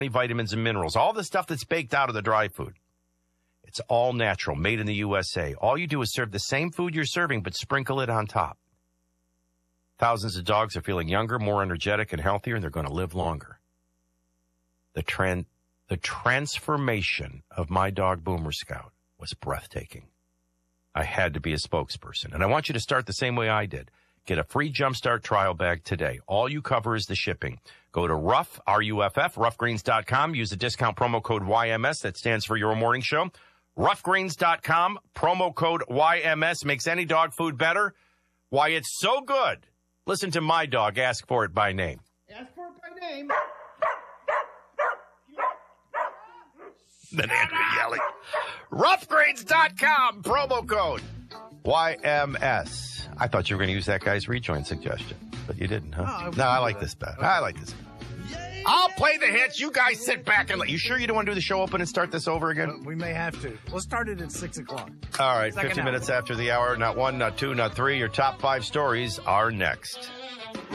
vitamins and minerals, all the stuff that's baked out of the dry food. It's all natural, made in the USA. All you do is serve the same food you're serving, but sprinkle it on top. Thousands of dogs are feeling younger, more energetic, and healthier, and they're going to live longer. The transformation of my dog, Boomer Scout, was breathtaking. I had to be a spokesperson, and I want you to start the same way I did. Get a free Jumpstart trial bag today. All you cover is the shipping. Go to R-U-F-F, roughgreens.com. Use the discount promo code YMS. That stands for Your Morning Show. Roughgreens.com, promo code YMS. Makes any dog food better. Why, it's so good. Listen to my dog ask for it by name. Ask for it by name. Then Andrew yelling. Roughgreens.com, promo code YMS. I thought you were going to use that guy's rejoin suggestion, but you didn't, huh? No, I like this better. I like this better. I'll play the hits. You guys sit back and let. You sure you don't want to do the show open and start this over again? We may have to. We'll start it at 6 o'clock. All right, 50 minutes after the hour. Not one, not two, not three. Your top 5 stories are next.